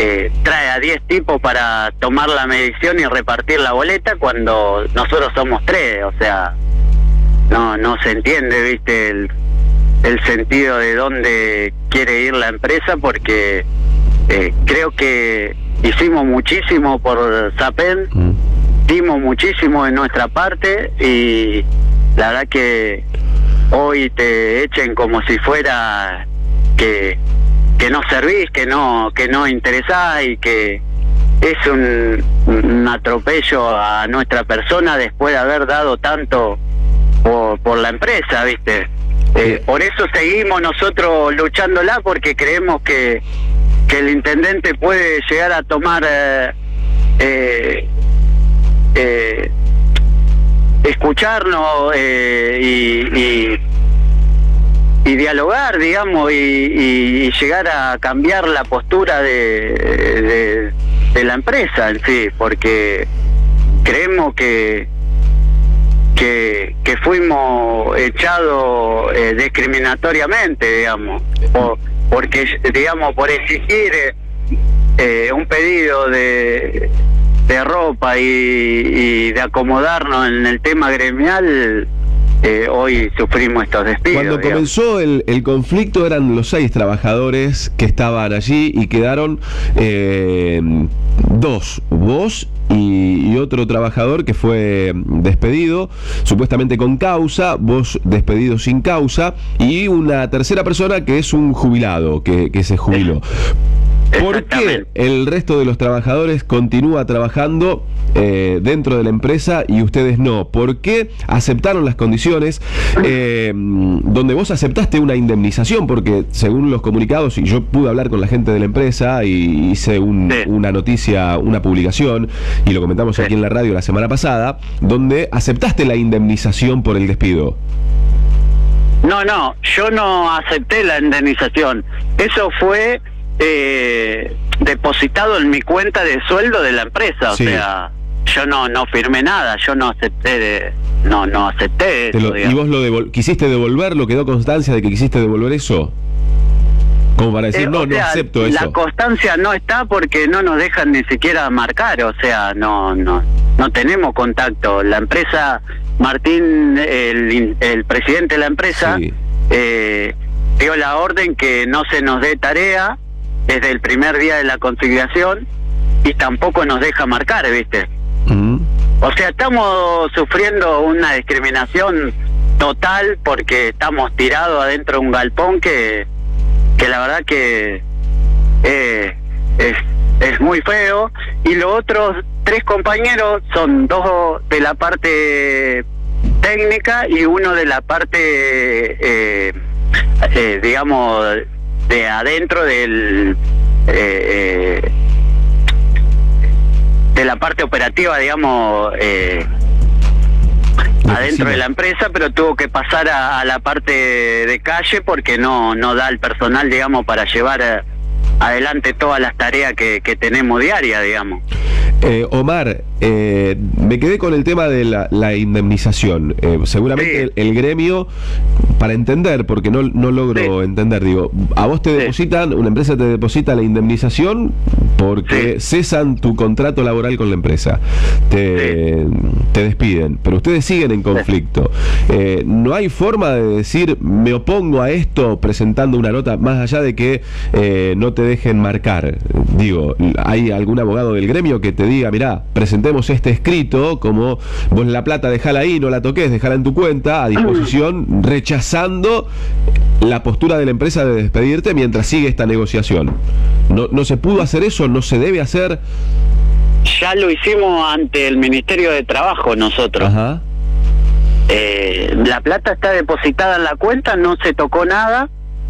trae a 10 tipos para tomar la medición y repartir la boleta cuando nosotros somos 3, o sea, no se entiende, viste, el sentido de dónde quiere ir la empresa, porque creo que hicimos muchísimo por Sapen, dimos muchísimo de nuestra parte, y la verdad que hoy te echen como si fuera que no servís, que no interesás, y que es un atropello a nuestra persona después de haber dado tanto por la empresa, ¿viste? Por eso seguimos nosotros luchándola, porque creemos que el intendente puede llegar a tomar escucharnos y dialogar, digamos, y llegar a cambiar la postura de la empresa en sí, porque creemos que fuimos echados discriminatoriamente, digamos, porque, digamos, por exigir un pedido de ropa y de acomodarnos en el tema gremial, hoy sufrimos estos despidos. Cuando comenzó el conflicto eran los 6 trabajadores que estaban allí y quedaron 2, vos y otro trabajador que fue despedido supuestamente con causa, vos despedido sin causa, y una tercera persona que es un jubilado que se jubiló. ¿Por qué el resto de los trabajadores continúa trabajando dentro de la empresa y ustedes no? ¿Por qué aceptaron las condiciones donde vos aceptaste una indemnización? Porque según los comunicados, y yo pude hablar con la gente de la empresa y hice una noticia, una publicación, y lo comentamos aquí en la radio la semana pasada, donde aceptaste la indemnización por el despido. No, yo no acepté la indemnización. Eso fue depositado en mi cuenta de sueldo de la empresa, sí. O sea, yo no firmé nada, yo no acepté no acepté eso, ¿Y vos quisiste devolverlo? ¿Quedó constancia de que quisiste devolver eso? Como para decir, no acepto eso. La constancia no está porque no nos dejan ni siquiera marcar, o sea, no tenemos contacto. La empresa, Martín, el presidente de la empresa, sí, dio la orden que no se nos dé tarea desde el primer día de la conciliación, y tampoco nos deja marcar, ¿viste? O sea, estamos sufriendo una discriminación total porque estamos tirados adentro de un galpón que la verdad que es muy feo. Y los otros 3 compañeros son 2 de la parte técnica y uno de la parte digamos de adentro de la parte operativa, digamos, adentro de la empresa, pero tuvo que pasar a la parte de calle porque no da el personal, digamos, para llevar adelante todas las tareas que tenemos diarias, digamos. Omar, me quedé con el tema de la indemnización. Seguramente sí. el gremio, para entender, porque no logro entender, digo, a vos te depositan, una empresa te deposita la indemnización porque cesan tu contrato laboral con la empresa, te despiden, pero ustedes siguen en conflicto. No hay forma de decir, me opongo a esto presentando una nota, más allá de que no te dejen marcar. Digo, ¿hay algún abogado del gremio que te diga, mirá, presentemos este escrito, como vos la plata dejala ahí, no la toques, dejala en tu cuenta, a disposición, rechazando la postura de la empresa de despedirte mientras sigue esta negociación? ¿No se pudo hacer eso? ¿No se debe hacer? Ya lo hicimos ante el Ministerio de Trabajo nosotros. Ajá. La plata está depositada en la cuenta, no se tocó nada.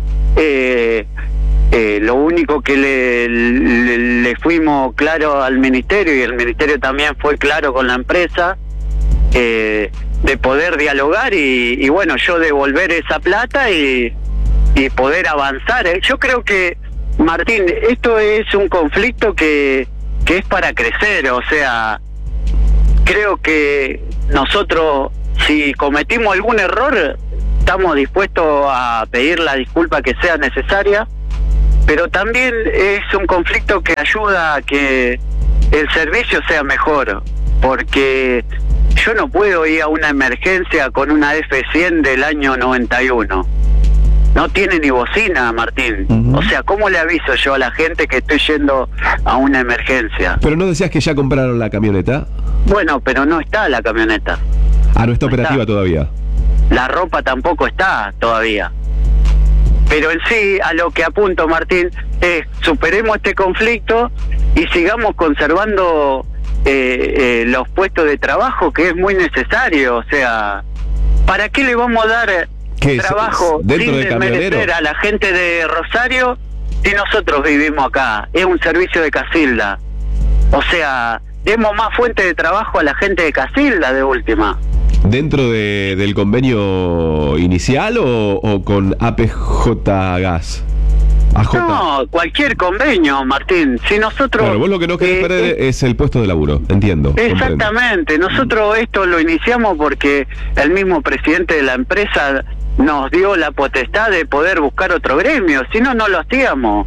Lo único que le fuimos claro al ministerio, y el ministerio también fue claro con la empresa, de poder dialogar y bueno, yo devolver esa plata y poder avanzar. Yo creo que, Martín, esto es un conflicto que es para crecer, o sea, creo que nosotros, si cometimos algún error, estamos dispuestos a pedir la disculpa que sea necesaria, pero también es un conflicto que ayuda a que el servicio sea mejor, porque yo no puedo ir a una emergencia con una F100 del año 91. No tiene ni bocina, Martín. O sea, ¿cómo le aviso yo a la gente que estoy yendo a una emergencia? Pero no decías que ya compraron la camioneta. Bueno, pero no está la camioneta. Ah, no está operativa todavía. La ropa tampoco está todavía. Pero en sí, a lo que apunto, Martín, es superemos este conflicto y sigamos conservando los puestos de trabajo, que es muy necesario. O sea, ¿para qué le vamos a dar trabajo sin desmerecer a la gente de Rosario si nosotros vivimos acá? Es un servicio de Casilda. O sea, demos más fuente de trabajo a la gente de Casilda, de última. ¿Dentro del convenio inicial o con APJ Gas? AJ. No, cualquier convenio, Martín. Si nosotros... Claro, vos lo que no querés perder es el puesto de laburo, entiendo. Exactamente. Comprendo. Nosotros esto lo iniciamos porque el mismo presidente de la empresa nos dio la potestad de poder buscar otro gremio. Si no, no lo hacíamos.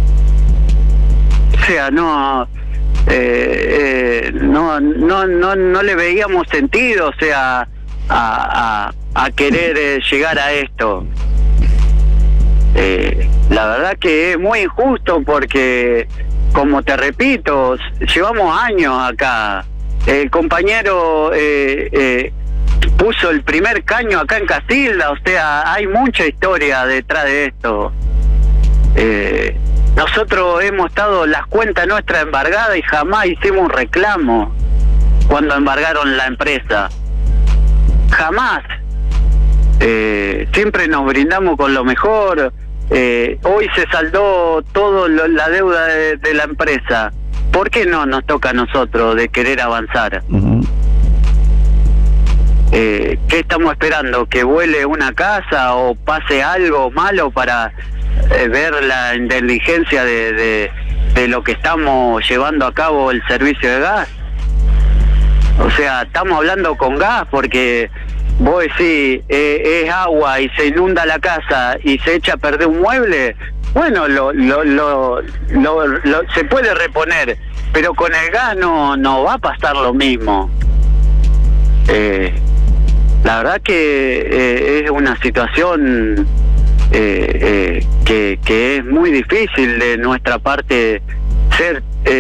O sea, no le veíamos sentido, o sea, a querer llegar a esto. La verdad que es muy injusto porque, como te repito, llevamos años acá. El compañero puso el primer caño acá en Casilda, o sea, hay mucha historia detrás de esto. Nosotros hemos estado las cuentas nuestras embargadas y jamás hicimos un reclamo cuando embargaron la empresa. Jamás. Siempre nos brindamos con lo mejor. Hoy se saldó toda la deuda de la empresa. ¿Por qué no nos toca a nosotros de querer avanzar? ¿Qué estamos esperando? ¿Que vuele una casa o pase algo malo para ver la inteligencia de lo que estamos llevando a cabo el servicio de gas? O sea, estamos hablando con gas porque vos decís, es agua y se inunda la casa y se echa a perder un mueble. Bueno, se puede reponer, pero con el gas no va a pasar lo mismo. La verdad que es una situación que es muy difícil de nuestra parte ser,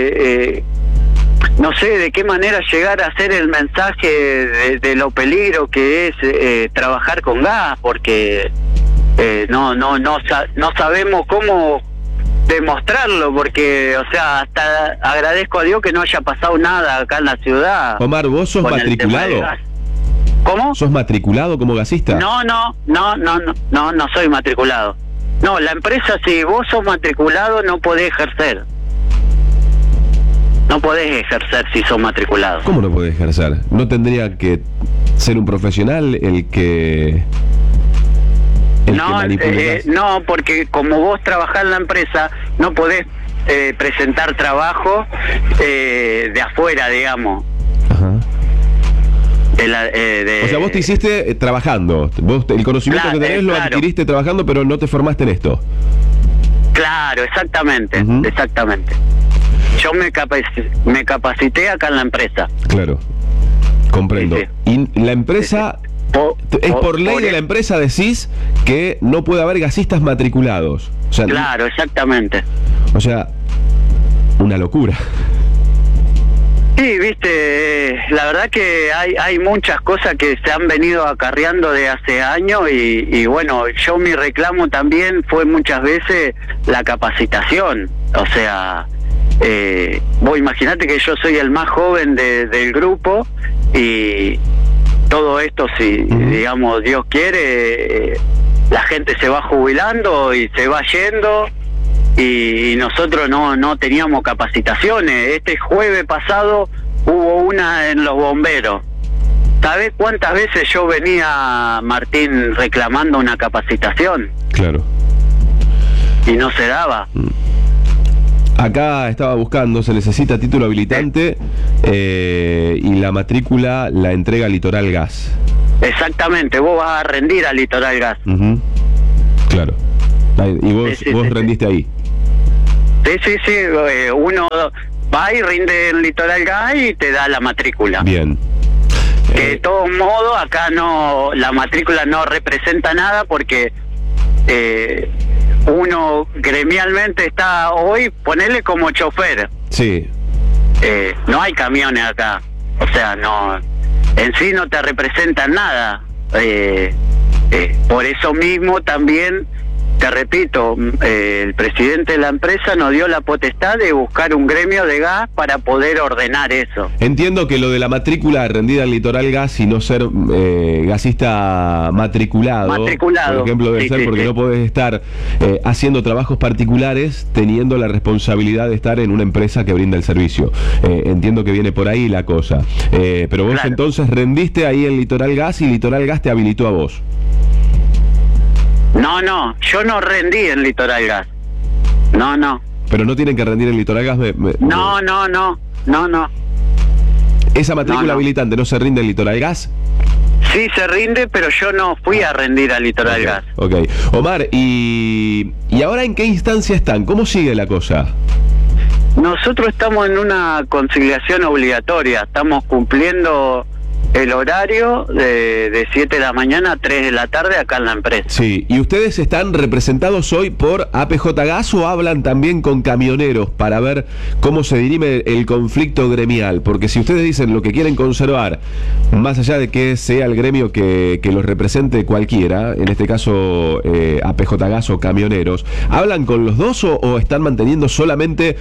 no sé de qué manera llegar a hacer el mensaje de lo peligro que es trabajar con gas, porque no sabemos cómo demostrarlo, porque, o sea, hasta agradezco a Dios que no haya pasado nada acá en la ciudad. Omar, ¿vos sos matriculado? ¿Cómo? ¿Sos matriculado como gasista? No soy matriculado. No, la empresa, si vos sos matriculado, no podés ejercer. No podés ejercer si sos matriculado. ¿Cómo no podés ejercer? ¿No tendría que ser un profesional el que no, porque como vos trabajás en la empresa, no podés presentar trabajo de afuera, digamos. Ajá. O sea, vos te hiciste trabajando. Vos el conocimiento que tenés lo adquiriste trabajando, pero no te formaste en esto. Claro, exactamente, exactamente. Yo me capacité acá en la empresa. Claro, comprendo. Sí, sí. Y la empresa, es por ley de la empresa, decís que no puede haber gasistas matriculados. O sea, claro, exactamente. O sea, una locura. Sí, viste, la verdad que hay muchas cosas que se han venido acarreando de hace años y bueno, yo mi reclamo también fue muchas veces la capacitación. O sea, vos imaginate que yo soy el más joven del grupo y todo esto, si digamos Dios quiere, la gente se va jubilando y se va yendo. Y nosotros no teníamos capacitaciones. Este jueves pasado hubo una en los bomberos. ¿Sabés cuántas veces yo venía, Martín, reclamando una capacitación? Claro. Y no se daba. Acá estaba buscando, se necesita título habilitante y la matrícula la entrega Litoral Gas. Exactamente, vos vas a rendir a Litoral Gas. Claro. Y vos rendiste ahí. Sí, uno va y rinde en Litoral Gas y te da la matrícula. Bien. Que de todos modos acá no, la matrícula no representa nada porque uno gremialmente está hoy, ponele como chofer. Sí. No hay camiones acá, o sea, no, en sí no te representan nada. Por eso mismo también, te repito, el presidente de la empresa nos dio la potestad de buscar un gremio de gas para poder ordenar eso. Entiendo que lo de la matrícula rendida en Litoral Gas y no ser gasista matriculado, por ejemplo, debe ser porque no podés estar haciendo trabajos particulares teniendo la responsabilidad de estar en una empresa que brinda el servicio. Entiendo que viene por ahí la cosa. Pero vos entonces rendiste ahí en Litoral Gas y Litoral Gas te habilitó a vos. No, yo no rendí en Litoral Gas. No. Pero no tienen que rendir en Litoral Gas. No. ¿Esa matrícula habilitante no se rinde en Litoral Gas? Sí se rinde, pero yo no fui a rendir a Litoral Gas. Ok. Omar, ¿y ahora en qué instancia están? ¿Cómo sigue la cosa? Nosotros estamos en una conciliación obligatoria. Estamos cumpliendo el horario de 7 de la mañana a 3 de la tarde acá en la empresa. Sí, ¿y ustedes están representados hoy por APJ Gas o hablan también con camioneros para ver cómo se dirime el conflicto gremial? Porque si ustedes dicen lo que quieren conservar, más allá de que sea el gremio que los represente cualquiera, en este caso APJ Gas o camioneros, ¿hablan con los dos o están manteniendo solamente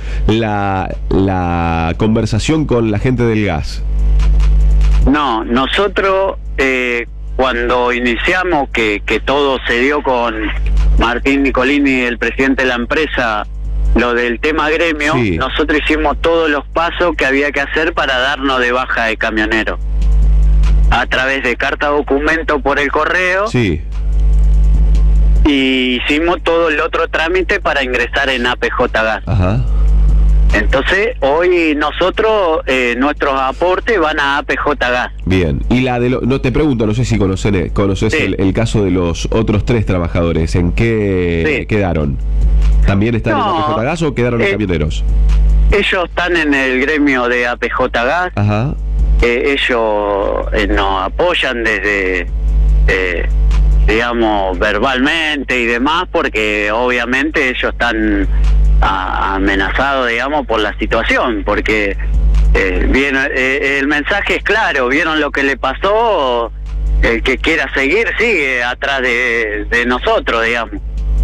la conversación con la gente del gas? No, nosotros cuando iniciamos, que todo se dio con Martín Nicolini, el presidente de la empresa, lo del tema gremio, nosotros hicimos todos los pasos que había que hacer para darnos de baja de camionero. A través de carta documento por el correo. Sí. Y hicimos todo el otro trámite para ingresar en APJ Gas. Ajá. Entonces, hoy nosotros, nuestros aportes van a APJ Gas. Bien, y la de no te pregunto, no sé si conoces el caso de los otros 3 trabajadores, ¿en qué quedaron? ¿También están en APJ Gas o quedaron los camioneros? Ellos están en el gremio de APJ Gas. Ajá. Ellos nos apoyan desde, digamos, verbalmente y demás, porque obviamente ellos están amenazado, digamos, por la situación, porque el mensaje es claro, vieron lo que le pasó, el que quiera seguir sigue atrás de nosotros, digamos.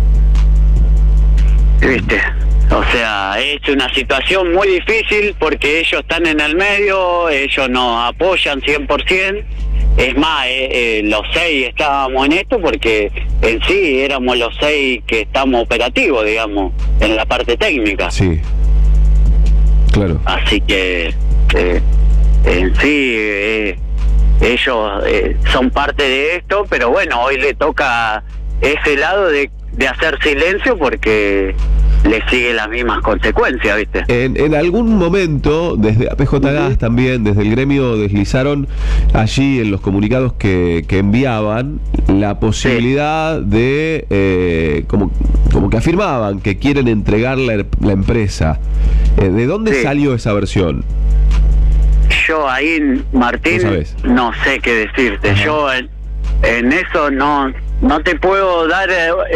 ¿Viste? O sea, es una situación muy difícil porque ellos están en el medio, ellos nos apoyan 100%. Es más, los 6 estábamos en esto porque en sí éramos los 6 que estamos operativos, digamos, en la parte técnica. Sí, claro. Así que en sí ellos son parte de esto, pero bueno, hoy le toca ese lado de hacer silencio porque le sigue las mismas consecuencias, ¿viste? En algún momento, desde APJ Gas también, desde el gremio deslizaron allí en los comunicados que enviaban la posibilidad de, como que afirmaban que quieren entregar la empresa. ¿De dónde salió esa versión? Yo ahí, Martín, no sé qué decirte. Ajá. Yo en eso no te puedo dar...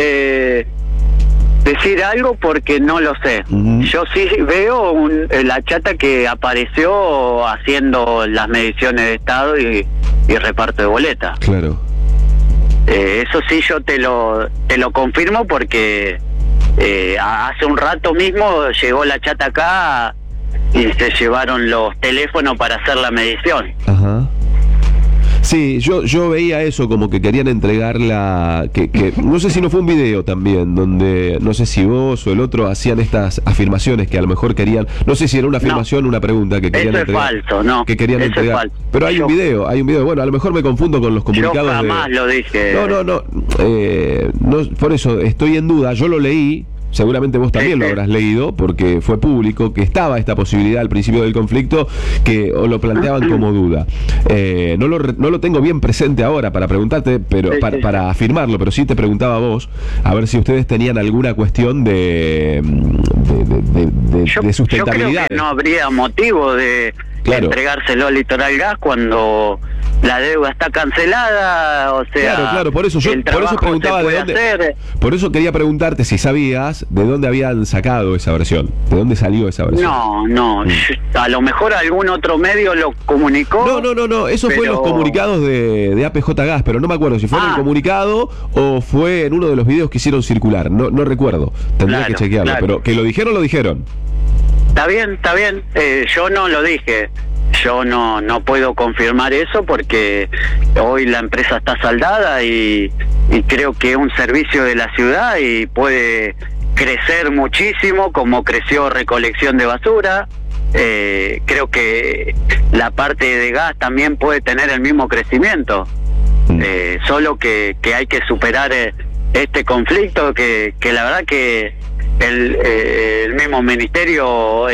decir algo porque no lo sé. Yo sí veo la chata que apareció haciendo las mediciones de estado y reparto de boletas. Claro. Eso sí yo te lo confirmo porque hace un rato mismo llegó la chata acá y se llevaron los teléfonos para hacer la medición. Ajá. Sí, yo veía eso, como que querían entregarla, que no sé si no fue un video también, donde no sé si vos o el otro hacían estas afirmaciones que a lo mejor querían, no sé si era una afirmación o una pregunta que querían entregar. Eso es falso, no. Que querían entregar. Es falso. Pero hay un video, bueno, a lo mejor me confundo con los comunicados. Yo jamás lo dije. No, por eso estoy en duda, yo lo leí, seguramente vos también lo habrás leído, porque fue público, que estaba esta posibilidad al principio del conflicto, que lo planteaban como duda. No lo tengo bien presente ahora para preguntarte, pero para afirmarlo, pero sí te preguntaba a vos, a ver si ustedes tenían alguna cuestión de sustentabilidad. Yo creo que no habría motivo de entregárselo al Litoral Gas cuando la deuda está cancelada, o sea, claro, por eso preguntaba de dónde, por eso quería preguntarte si sabías de dónde habían sacado esa versión, de dónde salió esa versión. No, a lo mejor algún otro medio lo comunicó. No, eso fue en los comunicados de APJ Gas, pero no me acuerdo si fue en el comunicado o fue en uno de los videos que hicieron circular, no recuerdo, tendría que chequearlo, pero que lo dijeron. Está bien, yo no lo dije. Yo no puedo confirmar eso porque hoy la empresa está saldada y creo que es un servicio de la ciudad y puede crecer muchísimo como creció recolección de basura. Creo que la parte de gas también puede tener el mismo crecimiento, solo que hay que superar este conflicto que la verdad que el mismo ministerio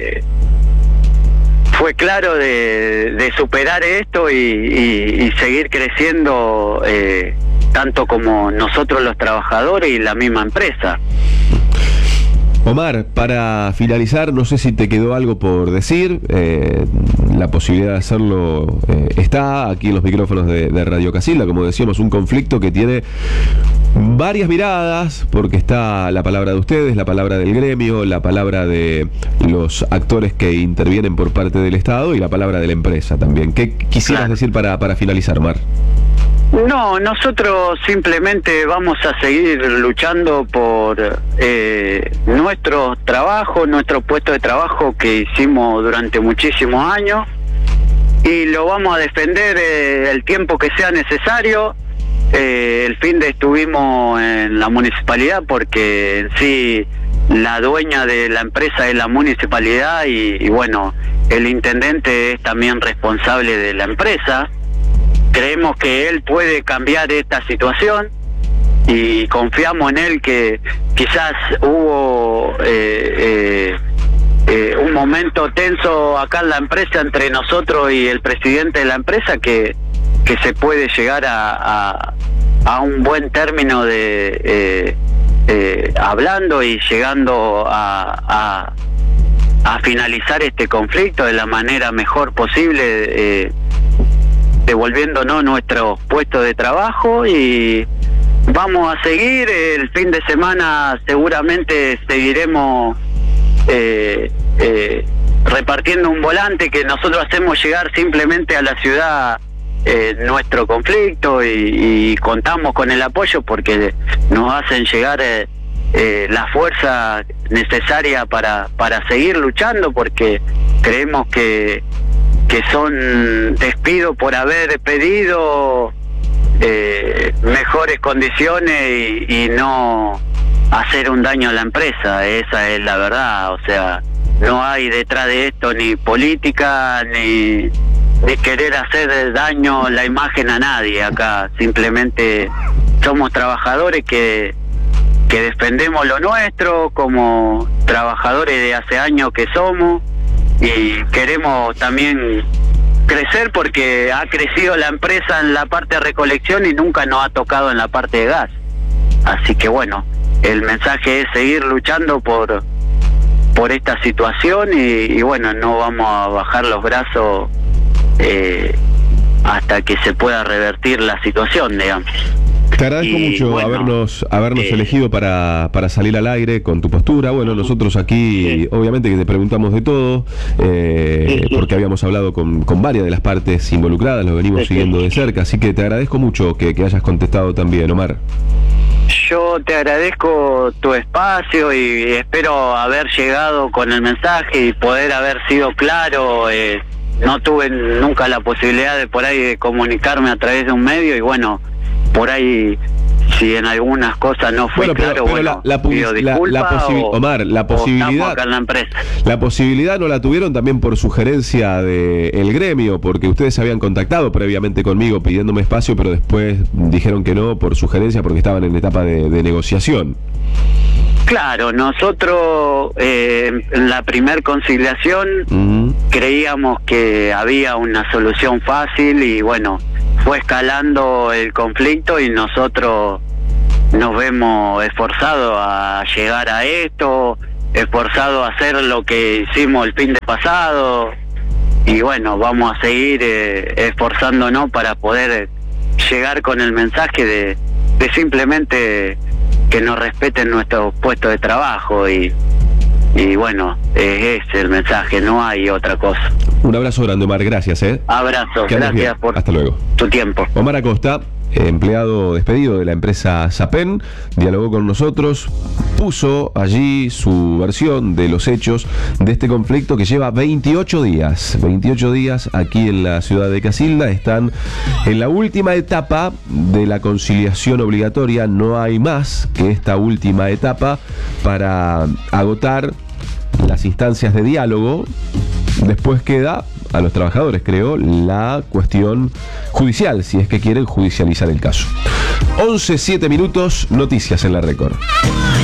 fue claro de superar esto y seguir creciendo tanto como nosotros los trabajadores y la misma empresa. Omar, para finalizar, no sé si te quedó algo por decir, la posibilidad de hacerlo está aquí en los micrófonos de Radio Casilda, como decíamos, un conflicto que tiene varias miradas, porque está la palabra de ustedes, la palabra del gremio, la palabra de los actores que intervienen por parte del Estado y la palabra de la empresa también. ¿Qué quisieras decir para finalizar, Omar? No, nosotros simplemente vamos a seguir luchando por nuestro trabajo, nuestro puesto de trabajo que hicimos durante muchísimos años y lo vamos a defender el tiempo que sea necesario. El fin de estuvimos en la municipalidad porque en sí la dueña de la empresa es la municipalidad y bueno, el intendente es también responsable de la empresa. Creemos que él puede cambiar esta situación y confiamos en él, que quizás hubo un momento tenso acá en la empresa entre nosotros y el presidente de la empresa que se puede llegar a un buen término de hablando y llegando a finalizar este conflicto de la manera mejor posible, devolviéndonos nuestro puesto de trabajo y vamos a seguir. El fin de semana seguramente seguiremos repartiendo un volante que nosotros hacemos llegar simplemente a la ciudad nuestro conflicto y contamos con el apoyo porque nos hacen llegar la fuerza necesaria para seguir luchando, porque creemos que son despidos por haber pedido mejores condiciones y no hacer un daño a la empresa. Esa es la verdad, o sea, no hay detrás de esto ni política ni querer hacer daño a la imagen a nadie acá. Simplemente somos trabajadores que defendemos lo nuestro como trabajadores de hace años que somos y queremos también crecer porque ha crecido la empresa en la parte de recolección y nunca nos ha tocado en la parte de gas. Así que bueno, el mensaje es seguir luchando por esta situación y bueno, no vamos a bajar los brazos hasta que se pueda revertir la situación, digamos. Te agradezco mucho, bueno, habernos elegido para salir al aire con tu postura. Bueno, nosotros aquí obviamente que te preguntamos de todo, porque habíamos hablado con varias de las partes involucradas, lo venimos siguiendo de cerca, así que te agradezco mucho que hayas contestado también, Omar. Yo te agradezco tu espacio y espero haber llegado con el mensaje y poder haber sido claro. No tuve nunca la posibilidad de por ahí de comunicarme a través de un medio y bueno, por ahí si en algunas cosas no fue claro, bueno, pido disculpas Omar, la posibilidad acá en la empresa. La posibilidad no la tuvieron también por sugerencia del gremio, porque ustedes habían contactado previamente conmigo pidiéndome espacio, pero después dijeron que no por sugerencia porque estaban en etapa de negociación. Claro, nosotros en la primer conciliación creíamos que había una solución fácil y bueno, fue escalando el conflicto y nosotros nos vemos esforzados a llegar a esto, esforzados a hacer lo que hicimos el fin de pasado y bueno, vamos a seguir esforzándonos para poder llegar con el mensaje de simplemente que nos respeten nuestros puestos de trabajo y bueno, es ese el mensaje, no hay otra cosa. Un abrazo grande, Omar, gracias. Abrazo, gracias por Hasta luego. Tu tiempo. Omar Acosta, empleado despedido de la empresa Sapen, dialogó con nosotros, puso allí su versión de los hechos de este conflicto que lleva 28 días. 28 días aquí en la ciudad de Casilda. Están en la última etapa de la conciliación obligatoria. No hay más que esta última etapa para agotar las instancias de diálogo. Después queda a los trabajadores, creo, la cuestión judicial, si es que quieren judicializar el caso. 11:07 minutos, noticias en la Record.